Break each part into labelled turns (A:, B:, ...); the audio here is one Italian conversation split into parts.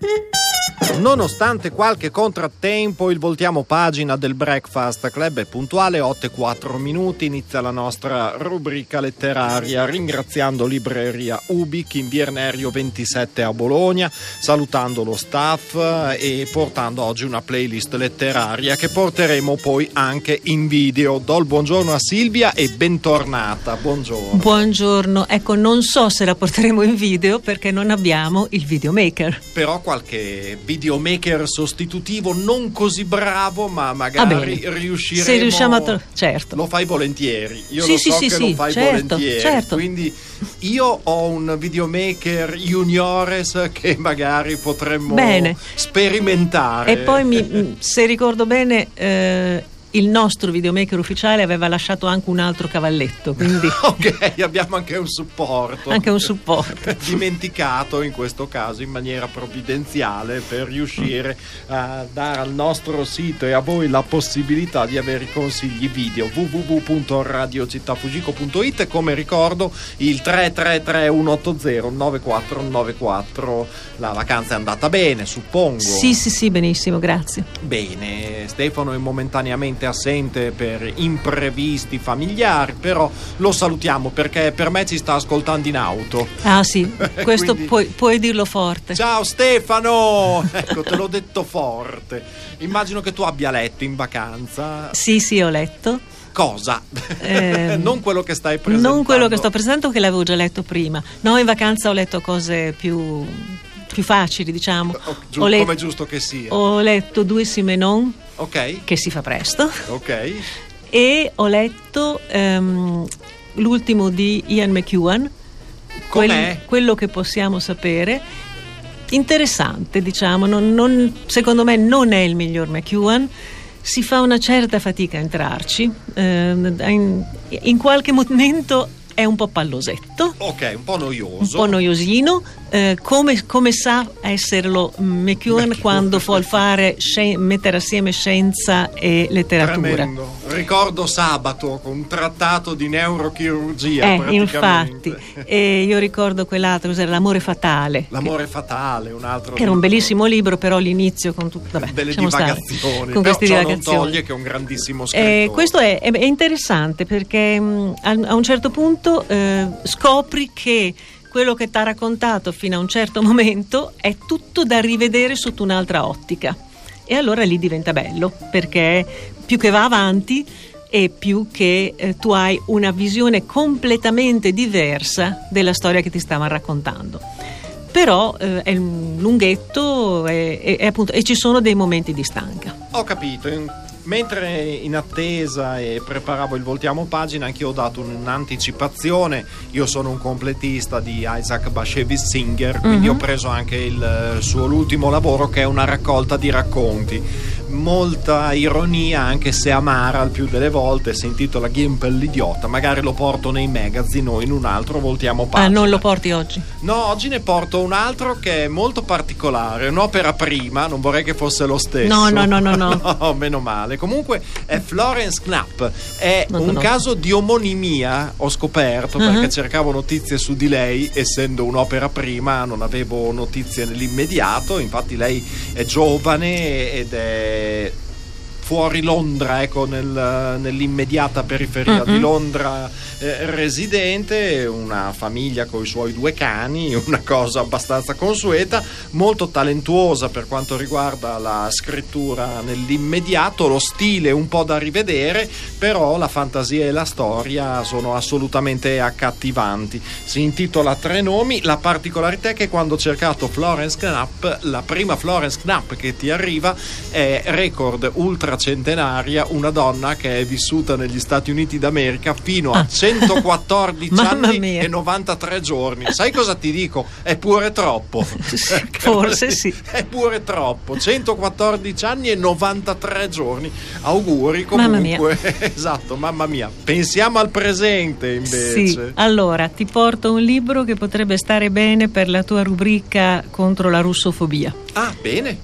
A: Nonostante qualche contrattempo, il voltiamo pagina del Breakfast Club è puntuale, 8:04, inizia la nostra rubrica letteraria ringraziando Libreria Ubik in Via Nervio 27 a Bologna, salutando lo staff e portando oggi una playlist letteraria che porteremo poi anche in video. Do il buongiorno a Silvia e bentornata. Buongiorno.
B: Buongiorno, ecco, non so se la porteremo in video perché non abbiamo il videomaker.
A: Però qualche videomaker sostitutivo non così bravo, ma magari riusciremo.
B: Se riusciamo certo.
A: Lo fai volentieri. Io
B: sì,
A: lo so
B: sì,
A: che
B: sì,
A: lo fai
B: certo,
A: volentieri.
B: certo.
A: Quindi io ho un videomaker juniores che magari potremmo sperimentare.
B: E poi se ricordo bene il nostro videomaker ufficiale aveva lasciato anche un altro cavalletto, quindi
A: ok, abbiamo anche un supporto. Dimenticato in questo caso in maniera provvidenziale per riuscire a dare al nostro sito e a voi la possibilità di avere i consigli video. www.radiocittafugico.it e come ricordo il 333 180 9494. La vacanza è andata bene, suppongo.
B: Sì, benissimo, grazie.
A: Bene, Stefano è momentaneamente assente per imprevisti familiari, però lo salutiamo perché per me ci sta ascoltando in auto.
B: Ah sì, questo quindi puoi dirlo forte.
A: Ciao Stefano, ecco, te l'ho detto forte. Immagino che tu abbia letto in vacanza.
B: Sì, ho letto.
A: Cosa? Non quello che stai presentando.
B: Non quello che sto presentando, che l'avevo già letto prima. No, in vacanza ho letto cose più facili, diciamo.
A: Come giusto che sia.
B: Ho letto Due Simenon,
A: che
B: si fa presto.
A: Ok.
B: E ho letto l'ultimo di Ian McEwan. Quello che possiamo sapere. Interessante, diciamo. Secondo me non è il miglior McEwan. Si fa una certa fatica a entrarci. In qualche momento è un po' pallosetto.
A: Ok, un po' noioso.
B: Un po' noiosino. Come sa esserlo McEwan quando vuol mettere assieme scienza e letteratura.
A: Tremendo. Ricordo Sabato con un trattato di neurochirurgia praticamente.
B: Infatti. E io ricordo quell'altro, cos'era? L'amore fatale.
A: L'amore fatale, un altro.
B: Era un bellissimo libro, però l'inizio con tutto.
A: Delle divagazioni.
B: Con queste divagazioni.
A: Non toglie che è un grandissimo scrittore.
B: Questo è interessante perché a un certo punto scopri che quello che ti ha raccontato fino a un certo momento è tutto da rivedere sotto un'altra ottica, e allora lì diventa bello, perché più che va avanti e più che tu hai una visione completamente diversa della storia che ti stavano raccontando. Però è lunghetto e ci sono dei momenti di stanca.
A: Ho capito. Mentre in attesa e preparavo il voltiamo pagina, anche io ho dato un'anticipazione. Io sono un completista di Isaac Bashevis Singer, quindi ho preso anche il suo ultimo lavoro, che è una raccolta di racconti, molta ironia, anche se amara al più delle volte. Si intitola Gimpel l'idiota. Magari lo porto nei magazine o in un altro voltiamo pagina.
B: Non lo porti oggi?
A: No, oggi ne porto un altro che è molto particolare, un'opera prima. Non vorrei che fosse lo stesso.
B: No.
A: No, meno male. Comunque è Florence Knapp. È un caso di omonimia, ho scoperto, perché cercavo notizie su di lei. Essendo un'opera prima non avevo notizie nell'immediato. Infatti lei è giovane ed è fuori Londra, ecco, nell'immediata periferia di Londra residente, una famiglia con i suoi 2 cani, una cosa abbastanza consueta, molto talentuosa per quanto riguarda la scrittura nell'immediato, lo stile un po' da rivedere, però la fantasia e la storia sono assolutamente accattivanti. Si intitola Tre nomi. La particolarità è che quando ho cercato Florence Knapp, la prima Florence Knapp che ti arriva è record ultra centenaria, una donna che è vissuta negli Stati Uniti d'America fino a 114 anni e 93 giorni. Sai cosa ti dico? È pure troppo.
B: Forse sì.
A: È pure troppo. 114 anni e 93 giorni. Auguri comunque.
B: Mamma mia.
A: Esatto, mamma mia. Pensiamo al presente invece.
B: Sì, allora ti porto un libro che potrebbe stare bene per la tua rubrica contro la russofobia.
A: Ah, bene.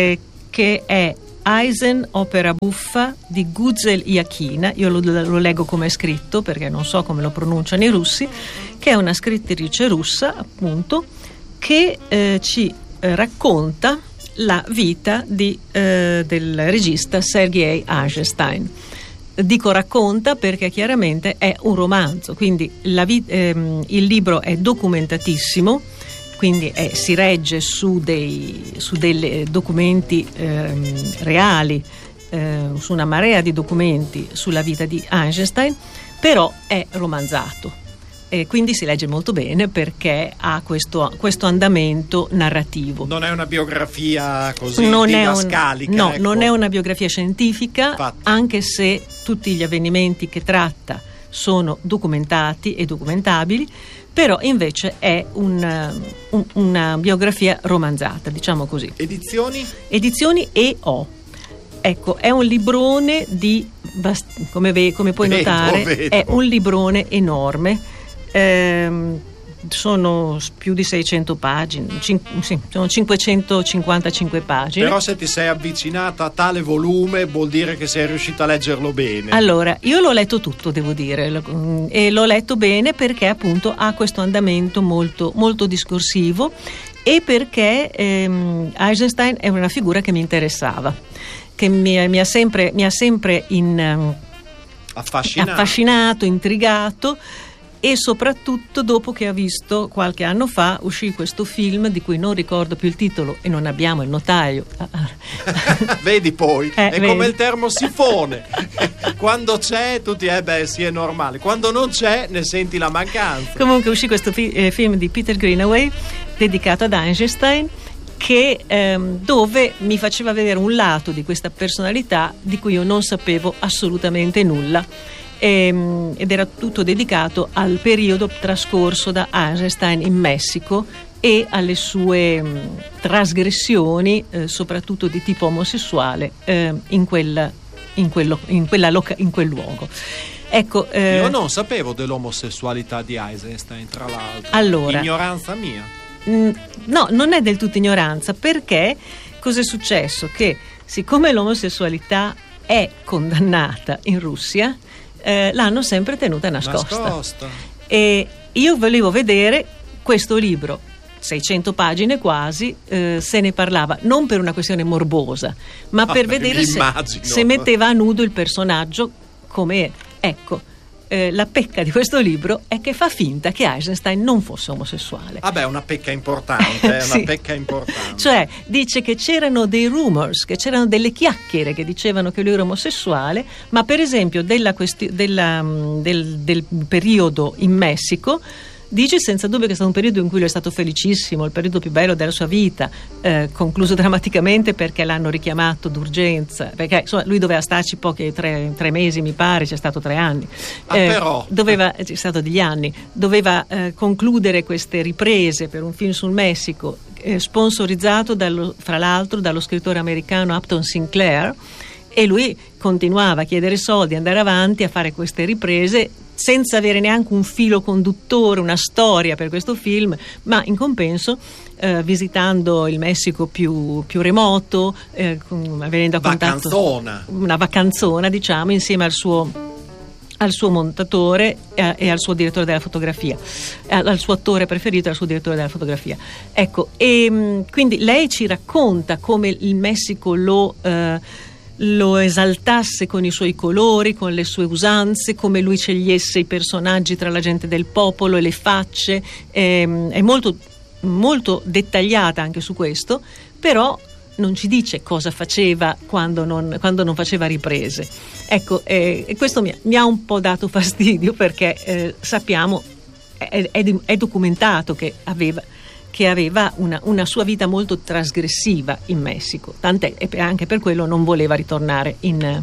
B: Che è Eisen, opera buffa di Guzel Yakina. Io lo leggo come è scritto perché non so come lo pronunciano i russi, che è una scrittrice russa, appunto, che ci racconta la vita del regista Sergei Eisenstein. Dico racconta perché chiaramente è un romanzo, quindi il libro è documentatissimo, quindi si regge su dei documenti reali, su una marea di documenti sulla vita di Eisenstein, però è romanzato. E quindi si legge molto bene perché ha questo andamento narrativo.
A: Non è una biografia così didascalica.
B: No,
A: ecco.
B: Non è una biografia scientifica.
A: Infatti.
B: Anche se tutti gli avvenimenti che tratta sono documentati e documentabili, però invece è una biografia romanzata, diciamo così. Edizioni E.O. Ecco, è un librone come puoi notare,
A: vedo.
B: È un librone enorme. Sono più di 600 pagine, sono 555 pagine.
A: Però se ti sei avvicinata a tale volume vuol dire che sei riuscita a leggerlo bene.
B: Allora, io l'ho letto tutto, devo dire, e l'ho letto bene perché appunto ha questo andamento molto, molto discorsivo, e perché Eisenstein è una figura che mi interessava, che mi ha sempre affascinato, intrigato. E soprattutto dopo che ha visto, qualche anno fa, uscì questo film di cui non ricordo più il titolo e non abbiamo il notaio.
A: Vedi poi, è
B: vedi.
A: Come il termosifone. Quando c'è tutti sì, è normale, quando non c'è ne senti la mancanza.
B: Comunque uscì questo film di Peter Greenaway dedicato ad Eisenstein, dove mi faceva vedere un lato di questa personalità di cui io non sapevo assolutamente nulla. Ed era tutto dedicato al periodo trascorso da Eisenstein in Messico e alle sue trasgressioni, soprattutto di tipo omosessuale, in quel luogo. Ecco,
A: io non sapevo dell'omosessualità di Eisenstein, tra l'altro.
B: Allora,
A: ignoranza mia.
B: No, non è del tutto ignoranza, perché cos'è successo? Che siccome l'omosessualità è condannata in Russia, l'hanno sempre tenuta nascosta. E io volevo vedere questo libro, 600 pagine quasi, se ne parlava non per una questione morbosa, ma per vedere se metteva a nudo il personaggio come ecco. La pecca di questo libro è che fa finta che Eisenstein non fosse omosessuale.
A: Vabbè, è una pecca importante,
B: sì.
A: Pecca importante.
B: Cioè, dice che c'erano dei rumors, che c'erano delle chiacchiere che dicevano che lui era omosessuale, ma per esempio del periodo in Messico dice senza dubbio che è stato un periodo in cui lui è stato felicissimo, il periodo più bello della sua vita, concluso drammaticamente perché l'hanno richiamato d'urgenza, perché insomma lui doveva starci pochi 3 mesi, mi pare, c'è stato 3 anni.
A: Però
B: C'è stato degli anni, doveva concludere queste riprese per un film sul Messico, sponsorizzato fra l'altro dallo scrittore americano Upton Sinclair, e lui continuava a chiedere soldi, andare avanti a fare queste riprese senza avere neanche un filo conduttore, una storia per questo film, ma in compenso visitando il Messico più remoto, venendo a contatto, una vacanzona, diciamo, insieme al suo montatore e al suo direttore della fotografia, al suo attore preferito e al suo direttore della fotografia. Ecco, e quindi lei ci racconta come il Messico lo esaltasse con i suoi colori, con le sue usanze, come lui scegliesse i personaggi tra la gente del popolo e le facce. È molto, molto dettagliata anche su questo, però non ci dice cosa faceva quando non faceva riprese. Ecco, e questo mi ha un po' dato fastidio, perché sappiamo, è documentato che aveva una sua vita molto trasgressiva in Messico, tant'è, e anche per quello non voleva ritornare in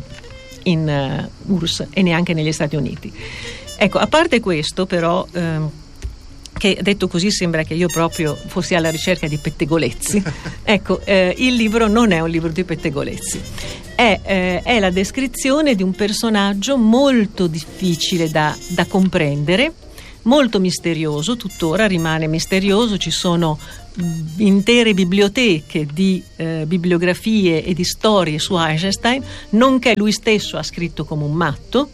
B: URSS e neanche negli Stati Uniti. Ecco, a parte questo, però, che detto così sembra che io proprio fossi alla ricerca di pettegolezzi. Ecco, il libro non è un libro di pettegolezzi, è la descrizione di un personaggio molto difficile da comprendere, molto misterioso, tuttora rimane misterioso. Ci sono intere biblioteche di bibliografie e di storie su Eisenstein, nonché lui stesso ha scritto come un matto.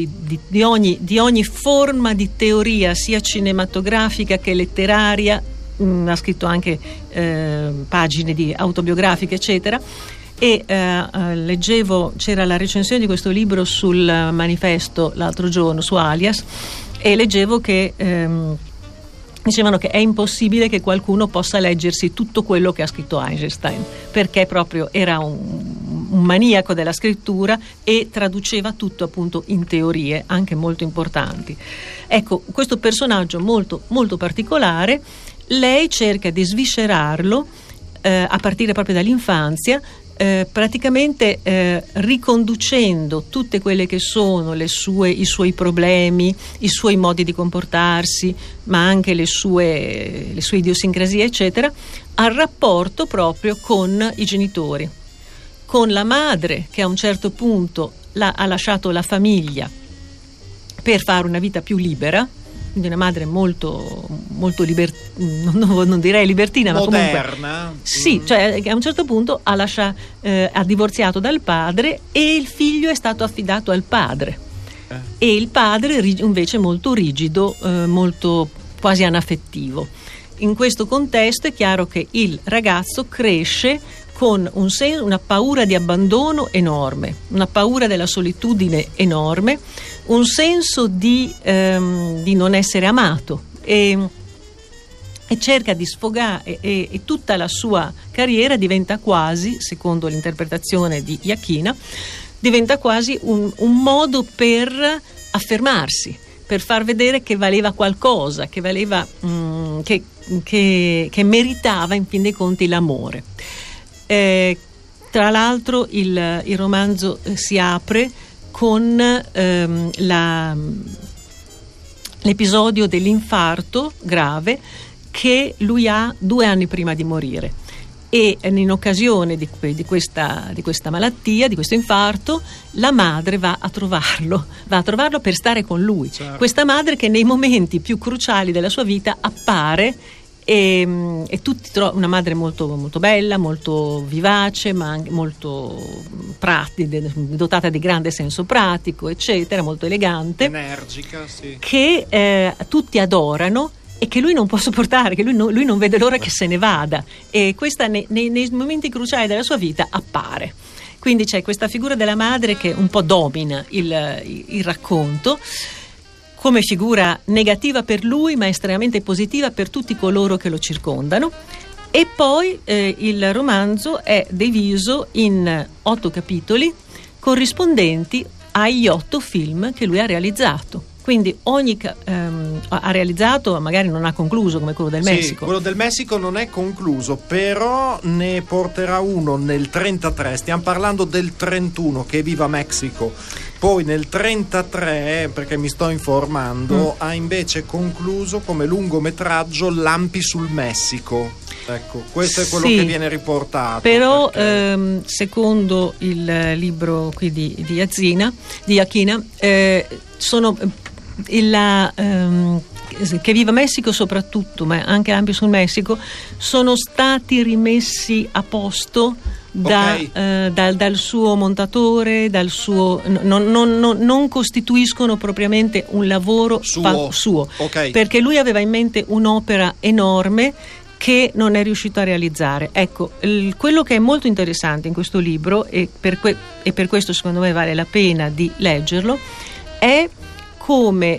B: di ogni forma di teoria, sia cinematografica che letteraria, ha scritto anche pagine di autobiografiche eccetera, e leggevo, c'era la recensione di questo libro sul Manifesto l'altro giorno su Alias, e leggevo che dicevano che è impossibile che qualcuno possa leggersi tutto quello che ha scritto Eisenstein, perché proprio era un maniaco della scrittura e traduceva tutto appunto in teorie anche molto importanti. Ecco, questo personaggio molto, molto particolare, lei cerca di sviscerarlo a partire proprio dall'infanzia, praticamente riconducendo tutte quelle che sono i suoi problemi, i suoi modi di comportarsi, ma anche le sue idiosincrasie eccetera, al rapporto proprio con i genitori, con la madre che a un certo punto ha lasciato la famiglia per fare una vita più libera, quindi una madre molto, molto non direi libertina,
A: moderna,
B: ma comunque sì, cioè a un certo punto ha divorziato dal padre e il figlio è stato affidato al padre, e il padre invece molto rigido, molto quasi anaffettivo. In questo contesto è chiaro che il ragazzo cresce con una paura di abbandono enorme, una paura della solitudine enorme, un senso di non essere amato, e cerca di sfogare, e tutta la sua carriera diventa quasi, secondo l'interpretazione di Yakina, diventa quasi un modo per affermarsi, per far vedere che valeva qualcosa, che valeva che meritava in fin dei conti l'amore. Tra l'altro il romanzo si apre con l'episodio dell'infarto grave che lui ha 2 anni prima di morire, e in occasione di questa malattia, di questo infarto, la madre va a trovarlo per stare con lui. Certo. Questa madre che nei momenti più cruciali della sua vita appare, e tutti una madre molto, molto bella, molto vivace, ma anche molto dotata di grande senso pratico eccetera, molto elegante,
A: energica, sì.
B: Che tutti adorano e che lui non può sopportare, che lui non vede l'ora che se ne vada, e questa nei momenti cruciali della sua vita appare. Quindi c'è questa figura della madre che un po' domina il racconto, come figura negativa per lui ma estremamente positiva per tutti coloro che lo circondano. E poi il romanzo è diviso in 8 capitoli corrispondenti agli 8 film che lui ha realizzato. Quindi ha realizzato, magari non ha concluso, come quello del Messico.
A: Sì, quello del Messico non è concluso, però ne porterà uno nel 33, stiamo parlando del 31 che è Viva Mexico. Poi nel 33, perché mi sto informando, ha invece concluso come lungometraggio Lampi sul Messico. Ecco, questo è quello che viene riportato.
B: Però secondo il libro qui di Yakina, sono che Viva Messico soprattutto, ma anche Lampi sul Messico, sono stati rimessi a posto dal suo montatore, non costituiscono propriamente un lavoro suo. Okay. Perché lui aveva in mente un'opera enorme che non è riuscito a realizzare. Ecco, quello che è molto interessante in questo libro, e per questo secondo me vale la pena di leggerlo, è come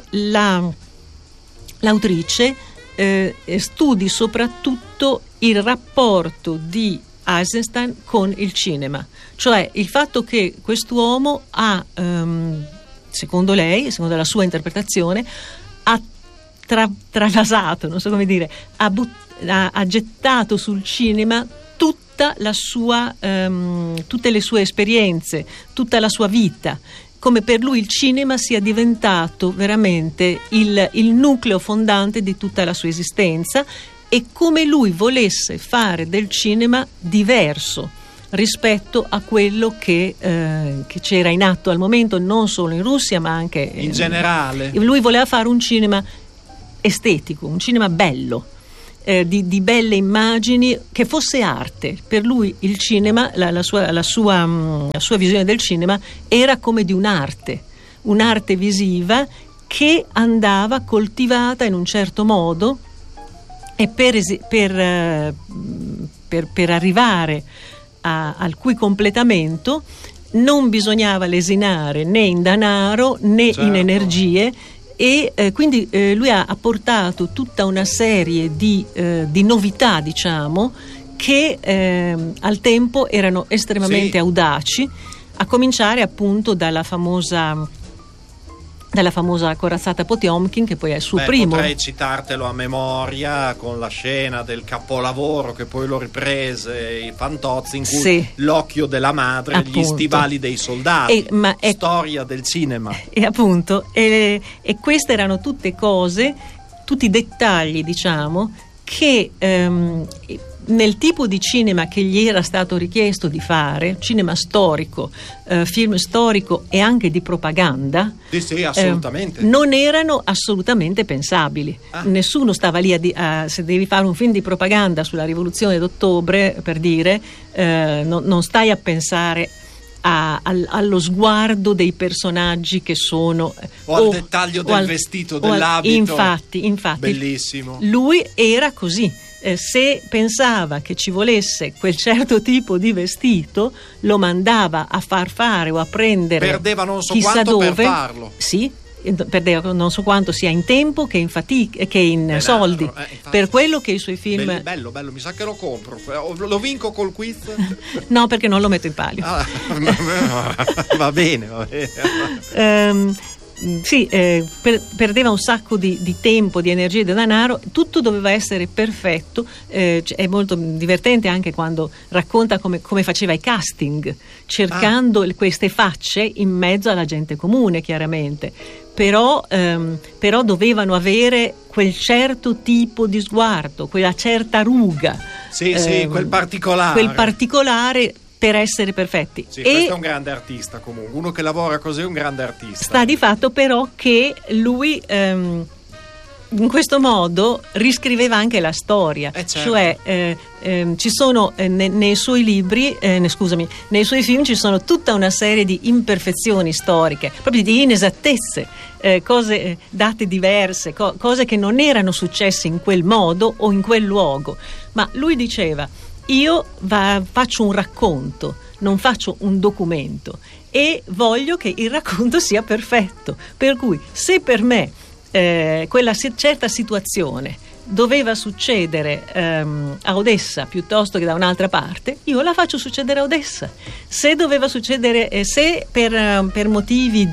B: l'autrice studi soprattutto il rapporto di Eisenstein con il cinema, cioè il fatto che quest'uomo ha, secondo lei, secondo la sua interpretazione, ha travasato, non so come dire, ha gettato sul cinema tutte le sue esperienze, tutta la sua vita, come per lui il cinema sia diventato veramente il nucleo fondante di tutta la sua esistenza, e come lui volesse fare del cinema diverso rispetto a quello che c'era in atto al momento, non solo in Russia ma anche
A: in generale.
B: Lui voleva fare un cinema estetico, un cinema bello, di belle immagini, che fosse arte. Per lui il cinema, la sua visione del cinema era come di un'arte visiva che andava coltivata in un certo modo, e per arrivare al cui completamento non bisognava lesinare né in denaro né in energie, e quindi lui ha portato tutta una serie di novità, diciamo, che al tempo erano estremamente audaci, a cominciare appunto dalla famosa corazzata Potiomkin, che poi è il suo primo.
A: Potrei citartelo a memoria con la scena del capolavoro che poi lo riprese i Fantozzi, in cui l'occhio della madre, appunto, gli stivali dei soldati, storia del cinema.
B: E appunto, e queste erano tutte cose, tutti dettagli, diciamo, che nel tipo di cinema che gli era stato richiesto di fare, cinema storico, film storico e anche di propaganda,
A: sì, assolutamente,
B: non erano assolutamente pensabili. Nessuno stava lì se devi fare un film di propaganda sulla rivoluzione d'ottobre, per dire, non stai a pensare allo sguardo dei personaggi che sono
A: o al dettaglio del vestito, dell'abito.
B: Infatti
A: bellissimo.
B: Lui era così. Se pensava che ci volesse quel certo tipo di vestito, lo mandava a far fare o a prendere,
A: perdeva non so
B: chissà
A: quanto
B: dove.
A: Per farlo.
B: Sì, perdeva non so quanto, sia in tempo che in fatica, che in soldi, per quello che i suoi film.
A: Bello, mi sa che lo compro. Lo vinco col quiz?
B: No, perché non lo metto in palio.
A: Va bene.
B: Sì, perdeva un sacco di tempo, di energia e di denaro, tutto doveva essere perfetto. È molto divertente anche quando racconta come faceva i casting, cercando queste facce in mezzo alla gente comune, chiaramente, però dovevano avere quel certo tipo di sguardo, quella certa ruga,
A: quel particolare
B: per essere perfetti.
A: Sì, questo è un grande artista, comunque uno che lavora così è un grande artista.
B: Sta di fatto però che lui in questo modo riscriveva anche la storia, cioè ci sono nei suoi libri, nei suoi film ci sono tutta una serie di imperfezioni storiche, proprio di inesattezze, cose date diverse, cose che non successe in quel modo o in quel luogo, ma lui diceva: io faccio un racconto, non faccio un documento, e voglio che il racconto sia perfetto, per cui se per me quella certa situazione doveva succedere a Odessa piuttosto che da un'altra parte, io la faccio succedere a Odessa. Se doveva succedere, se per motivi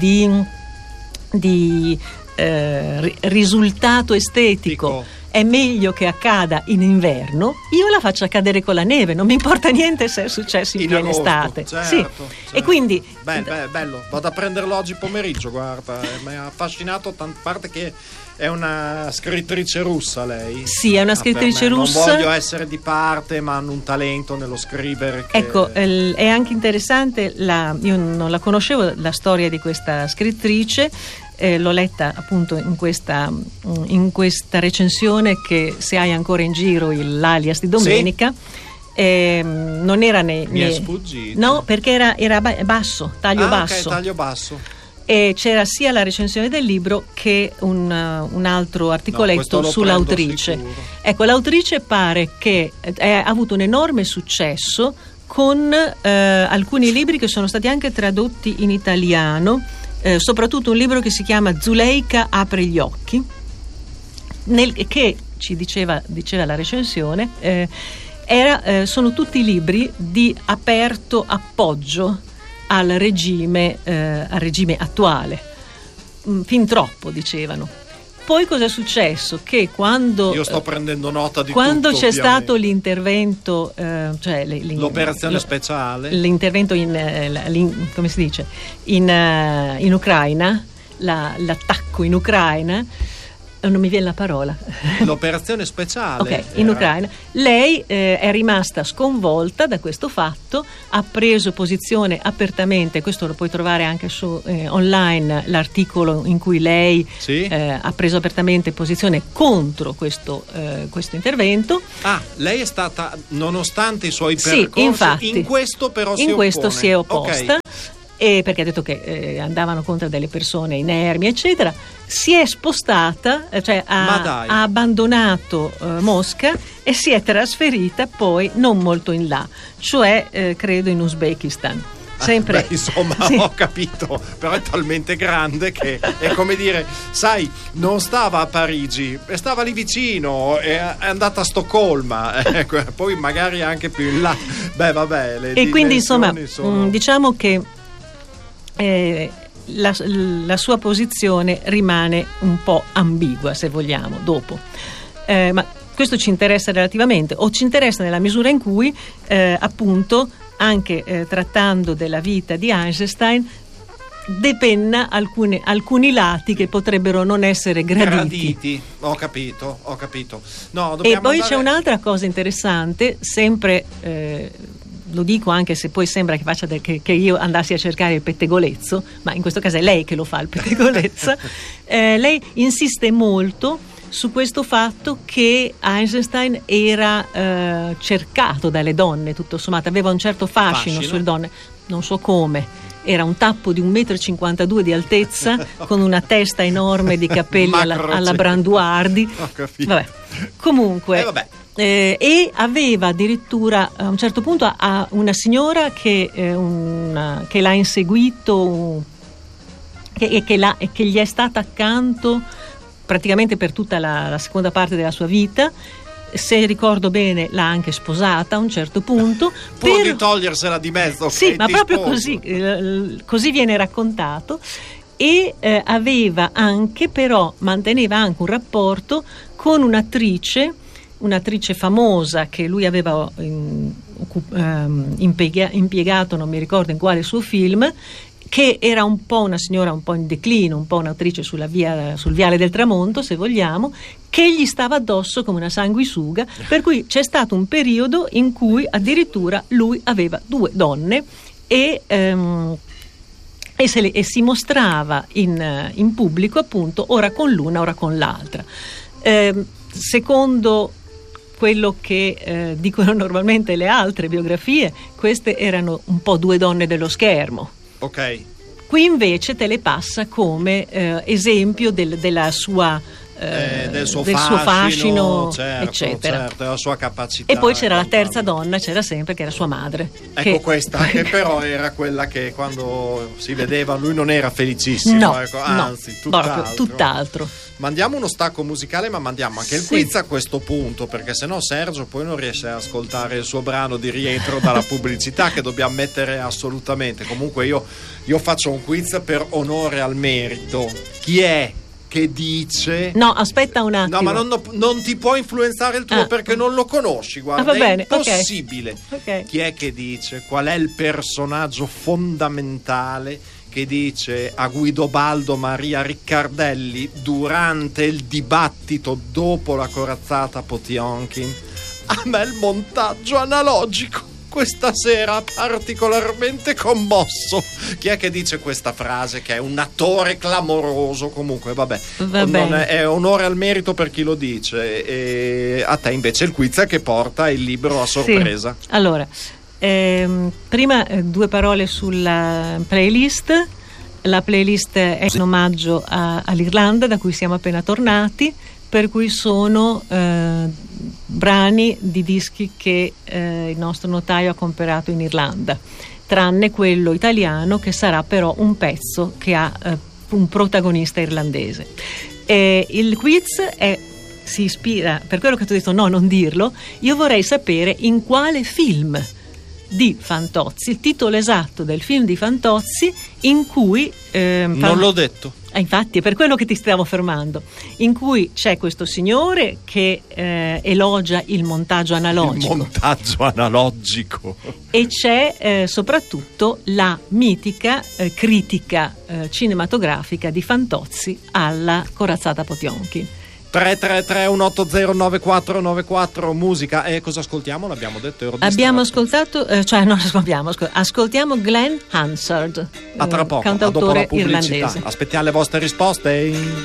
B: di risultato estetico è meglio che accada in inverno, io la faccio accadere con la neve, non mi importa niente se è successo in piena estate.
A: Certo.
B: E quindi
A: bello, vado a prenderlo oggi pomeriggio, guarda, mi ha affascinato a parte che è una scrittrice russa, lei.
B: Sì, è una scrittrice russa.
A: Non voglio essere di parte, ma hanno un talento nello scrivere che...
B: Ecco, è anche interessante, io non la conoscevo, la storia di questa scrittrice. L'ho letta appunto in questa recensione, che se hai ancora in giro l'alias di domenica. Non era mi
A: è sfuggito.
B: No, perché era basso, taglio basso.
A: Okay, taglio basso.
B: E c'era sia la recensione del libro che un altro articoletto sull'autrice. Ecco, l'autrice pare che ha avuto un enorme successo con alcuni libri che sono stati anche tradotti in italiano. Soprattutto un libro che si chiama Zuleika apre gli occhi, che ci diceva la recensione, sono tutti libri di aperto appoggio al regime attuale, fin troppo, dicevano. Poi cosa è successo? Che quando
A: io sto prendendo nota di
B: quando
A: tutto,
B: c'è
A: ovviamente.
B: Stato l'intervento, cioè
A: l'operazione speciale,
B: l'intervento come si dice, in Ucraina, l'attacco in Ucraina, non mi viene la parola.
A: L'operazione speciale.
B: In Ucraina. Lei è rimasta sconvolta da questo fatto, ha preso posizione apertamente, questo lo puoi trovare anche su online, l'articolo in cui lei ha preso apertamente posizione contro questo intervento.
A: Lei è stata, nonostante i suoi percorsi,
B: infatti,
A: in questo però
B: si è opposta. e perché ha detto che andavano contro delle persone inermi, eccetera. Si è spostata, cioè ha abbandonato Mosca e si è trasferita poi non molto in là, cioè credo in Uzbekistan. Sempre.
A: Insomma, sì. Ho capito, però è talmente grande che è come dire, sai, non stava a Parigi, stava lì vicino, è andata a Stoccolma, poi magari anche più in là. Beh, vabbè,
B: e quindi insomma diciamo che la sua posizione rimane un po' ambigua, se vogliamo, dopo. Ma questo ci interessa relativamente, o ci interessa nella misura in cui appunto anche trattando della vita di Eisenstein depenna alcuni lati che potrebbero non essere graditi.
A: Ho capito. No,
B: e poi c'è un'altra cosa interessante, sempre lo dico anche se poi sembra che faccia che io andassi a cercare il pettegolezzo, ma in questo caso è lei che lo fa il pettegolezzo. Lei insiste molto su questo fatto che Eisenstein era cercato dalle donne, tutto sommato, aveva un certo fascino sulle donne, non so come, era un tappo di 1,52 m di altezza con una testa enorme di capelli alla Branduardi. Vabbè. Comunque e aveva addirittura a un certo punto a una signora che l'ha inseguito e che gli è stata accanto praticamente per tutta la seconda parte della sua vita. Se ricordo bene l'ha anche sposata a un certo punto
A: pur di togliersela di mezzo.
B: Sì, ma proprio così viene raccontato. E manteneva anche un rapporto con un'attrice famosa che lui aveva impiegato, non mi ricordo in quale suo film, che era un po' una signora un po' in declino, un po' un'attrice sul viale del tramonto, se vogliamo, che gli stava addosso come una sanguisuga, per cui c'è stato un periodo in cui addirittura lui aveva 2 donne e si mostrava in pubblico appunto ora con l'una, ora con l'altra. Secondo quello che dicono normalmente le altre biografie, queste erano un po' 2 donne dello schermo.
A: Ok.
B: Qui invece te le passa come esempio della sua
A: del suo fascino, certo,
B: eccetera,
A: certo, della sua capacità.
B: E poi c'era la terza donna, c'era sempre, che era sua madre.
A: Ecco, questa che però era quella che quando si vedeva lui non era felicissimo,
B: no,
A: ecco, anzi,
B: no, tutt'altro.
A: Mandiamo uno stacco musicale, ma mandiamo anche il quiz a questo punto, perché sennò Sergio poi non riesce a ascoltare il suo brano di rientro dalla pubblicità che dobbiamo mettere assolutamente. Comunque io faccio un quiz per onore al merito. Chi è che dice?
B: No, aspetta un attimo.
A: No, ma non ti può influenzare il tuo perché non lo conosci, guarda,
B: va bene,
A: è impossibile.
B: Okay.
A: Chi è che dice? Qual è il personaggio fondamentale che dice a Guidobaldo Maria Riccardelli durante il dibattito dopo la corazzata Potionkin: a me il montaggio analogico questa sera ha particolarmente commosso. Chi è che dice questa frase, che è un attore clamoroso? Comunque vabbè. È onore al merito per chi lo dice. E a te invece il quiz che porta il libro a sorpresa.
B: Sì. Allora, prima 2 parole sulla playlist. La playlist è in omaggio all'Irlanda, da cui siamo appena tornati, per cui sono brani di dischi che il nostro notaio ha comprato in Irlanda, tranne quello italiano, che sarà però un pezzo che ha un protagonista irlandese. Il quiz si ispira, per quello che ti ho detto no, non dirlo, io vorrei sapere in quale film di Fantozzi, il titolo esatto del film di Fantozzi in cui
A: non l'ho detto.
B: Infatti è per quello che ti stavo fermando, in cui c'è questo signore che elogia il montaggio analogico.
A: Il montaggio analogico.
B: E c'è soprattutto la mitica critica cinematografica di Fantozzi alla corazzata Potionkin.
A: 333-180-9494 musica. E cosa ascoltiamo? L'abbiamo detto.
B: Abbiamo ascoltato, ascoltiamo Glenn Hansard,
A: a tra poco,
B: cantautore
A: dopo la pubblicità.
B: irlandese.
A: Aspettiamo le vostre risposte.